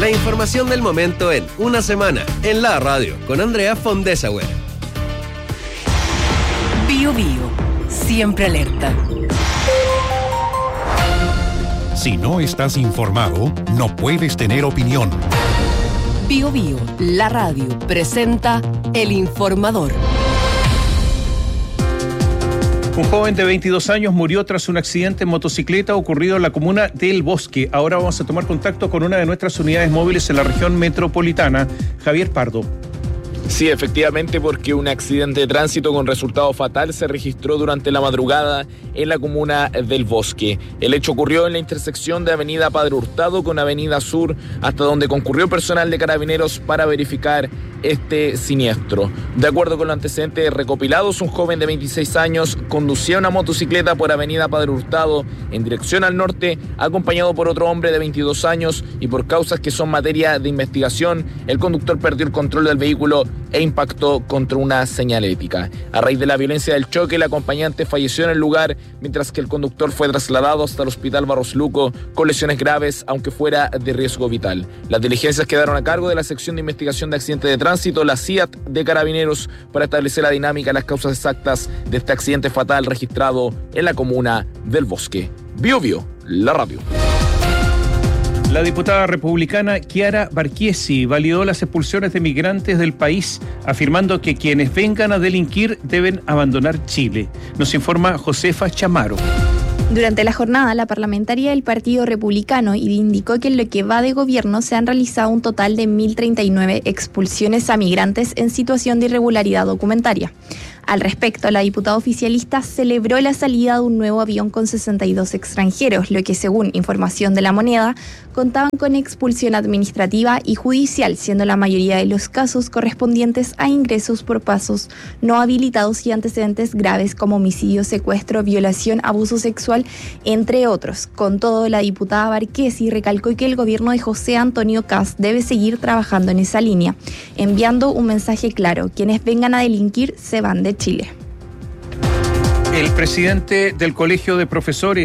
La información del momento en una semana, en la radio, con Andrea Fondesauer. Bio Bio, siempre alerta. Si no estás informado, no puedes tener opinión. Bio Bio, la radio, presenta El Informador. Un joven de 22 años murió tras un accidente en motocicleta ocurrido en la comuna del Bosque. Ahora vamos a tomar contacto con una de nuestras unidades móviles en la región metropolitana, Javier Pardo. Sí, efectivamente, porque un accidente de tránsito con resultado fatal se registró durante la madrugada en la comuna del Bosque. El hecho ocurrió en la intersección de Avenida Padre Hurtado con Avenida Sur, hasta donde concurrió personal de Carabineros para verificar este siniestro. De acuerdo con los antecedentes recopilados, un joven de 26 años conducía una motocicleta por Avenida Padre Hurtado en dirección al norte, acompañado por otro hombre de 22 años, y por causas que son materia de investigación, el conductor perdió el control del vehículo e impactó contra una señalética. A raíz de la violencia del choque, el acompañante falleció en el lugar, mientras que el conductor fue trasladado hasta el Hospital Barros Luco con lesiones graves, aunque fuera de riesgo vital. Las diligencias quedaron a cargo de la sección de investigación de accidentes de tránsito, la CIAT de Carabineros, para establecer la dinámica y las causas exactas de este accidente fatal registrado en la comuna del Bosque. Bio Bio, la radio. La diputada republicana Chiara Barchiesi validó las expulsiones de migrantes del país, afirmando que quienes vengan a delinquir deben abandonar Chile. Nos informa Josefa Chamaro. Durante la jornada, la parlamentaria del Partido Republicano indicó que en lo que va de gobierno se han realizado un total de 1.039 expulsiones a migrantes en situación de irregularidad documentaria. Al respecto, la diputada oficialista celebró la salida de un nuevo avión con 62 extranjeros, lo que, según información de La Moneda, contaban con expulsión administrativa y judicial, siendo la mayoría de los casos correspondientes a ingresos por pasos no habilitados y antecedentes graves como homicidio, secuestro, violación, abuso sexual, entre otros. Con todo, la diputada Barchiesi recalcó que el gobierno de José Antonio Kast debe seguir trabajando en esa línea, enviando un mensaje claro: quienes vengan a delinquir se van de Chile. El presidente del Colegio de Profesores